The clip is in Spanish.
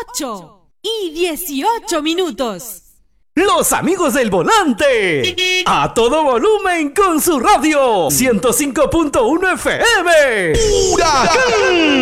8:18. Los amigos del volante. A todo volumen con su radio. 105.1 FM. ¡Huracán!